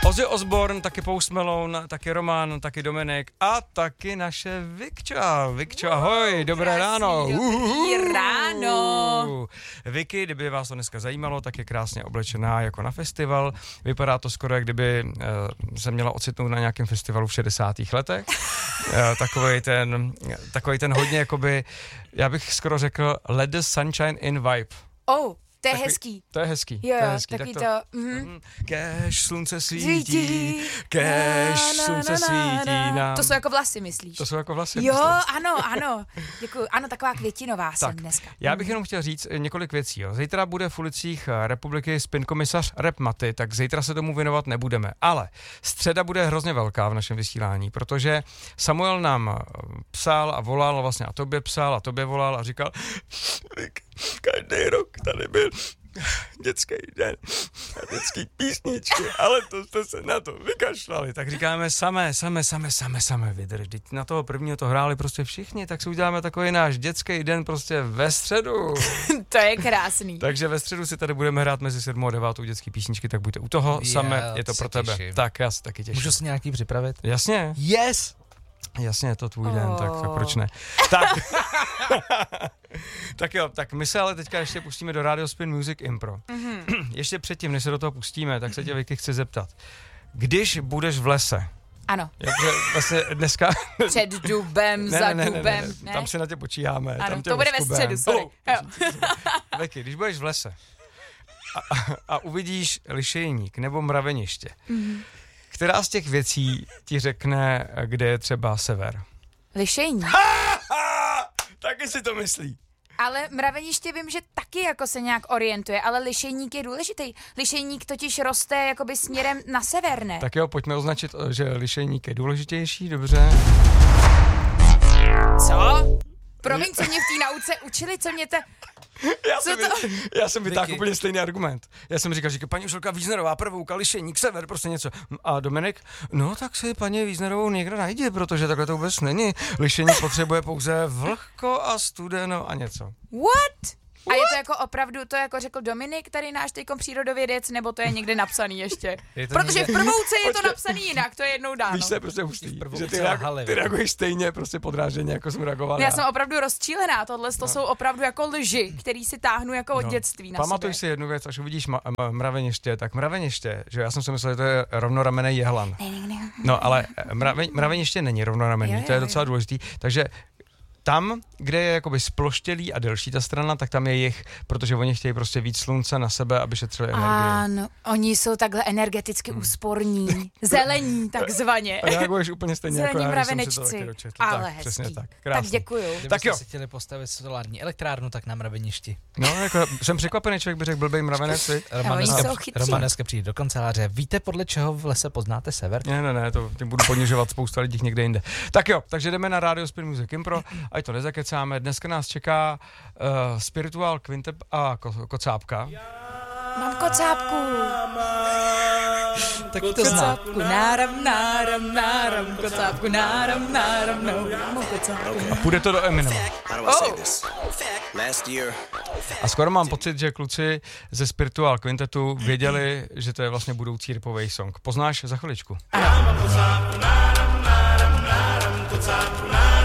Ozzy Osbourne, taky Post Malone, taky Roman, taky Dominik a taky naše Vikča. Vikča, ahoj, dobré ráno. Dobrý ráno. Vicky, kdyby vás to dneska zajímalo, tak je krásně oblečená jako na festival. Vypadá to skoro, jak kdyby se měla ocitnout na nějakém festivalu v 60. letech. Takový ten hodně, jakoby, já bych skoro řekl, let the sunshine in vibe. Oh. To je hezký. To je hezký. Jo, to je hezký. taky tak to. Kéž slunce svítí, kéž slunce svítí nám. To jsou jako vlasy, myslíš? To jsou jako vlasy. Jo, ano. Děkuju. Ano, taková květinová jsem dneska. Já bych jenom chtěl říct několik věcí. Jo. Zítra bude v ulicích republiky spinkomisař Rep Maty, tak zítra se tomu věnovat nebudeme. Ale středa bude hrozně velká v našem vysílání, protože Samuel nám psal a volal, vlastně a tobě psal a tobě volal a říkal, každý rok tady byl dětský den a dětský písničky, ale to jste se na to vykašlali. Tak říkáme samé vydrž. Teď na toho prvního to hráli prostě všichni, tak si uděláme takový náš dětský den prostě ve středu. To je krásný. Takže ve středu si tady budeme hrát mezi 7 a 9 dětský písničky, tak buďte u toho. Samé, je to pro tebe. Těším. Tak, já se taky těším. Můžu si nějaký připravit? Jasně. Yes! Jasně, je to tvůj den, tak proč ne? Tak. Tak jo, tak my se ale teďka ještě pustíme do Radio Spin Music Impro. Ještě předtím, než se do toho pustíme, tak se tě, Vicky, chci zeptat. Když budeš v lese, ano. jakože vlastně dneska... Před dubem, za dubem, ne? Tam si na tě počíháme. Ano, tam tě to bude ve oskubem. středu, sorry. Vicky, když budeš v lese a uvidíš lišejník nebo mraveniště, která z těch věcí ti řekne, kde je třeba sever? Lišejník. Taky si to myslí. Ale mraveniště vím, že taky jako se nějak orientuje, ale lišejník je důležitý. Lišejník totiž roste jakoby směrem na sever, ne? Tak jo, pojďme označit, že lišejník je důležitější, dobře. Co? Promiň, co mě v té nauce učili, co mě Já jsem vytáhl úplně stejný argument. Já jsem říkal, že paní učitelka Víznerová, prvouka, lišejník, sever, prostě něco. A Dominik, no tak si paní Víznerovou někdo najde, protože takhle to vůbec není. Lišejník potřebuje pouze vlhko a studeno a něco. What? A je to jako opravdu, to jako řekl Dominik, tady náš teďkom přírodovědec, nebo to je někde napsaný ještě? Protože v prvouce je to napsaný jinak, to je jednou dáno. Víš, to je prostě hustý, že ty reaguješ stejně prostě podrážděně, jako jsem reagoval. Já jsem opravdu rozčílená, tohle to jsou opravdu jako lži, který si táhnu jako od dětství na Pamatuj si jednu věc, až uvidíš mraveniště, tak mraveniště, že já jsem si myslel, že to je rovnoramenný jehlan. No ale mraveniště není rovnoramenný, to je docela důležitý, takže tam, kde je jakoby sploštělý a delší ta strana, tak tam je jich, protože oni chtějí prostě víc slunce na sebe, aby šetřili energii. Ano, oni jsou takhle energeticky úsporní, zelení takzvaně. Reaguješ úplně stejně jako já, když jsem si to taky mravenečci. dočetl. Ale tak, hezký. Přesně tak. Tak děkuju. Tak jo. Kdybyste si chtěli postavit solární elektrárnu, tak na mraveništi. No, jako jsem překvapený, člověk by řekl blbej mravenec, viď? Roman dneska přijde do kanceláře. Víte, podle čeho v lese poznáte sever? Ne, to tím budu ponižovat spousta lidí někde jinde. Tak jo, takže jdeme na Radio Spin Music Impro, ať to nezakecáme. Dneska nás čeká Spiritual Quintet a Kocápka. Mám kocápku. Tak to zná. Kocápku, náram, kocápku, náram, no, kocápku. A půjde to do Eminema. A skoro mám pocit, že kluci ze Spiritual Quintetu věděli, že to je vlastně budoucí rapový song. Poznáš za chviličku? Ano.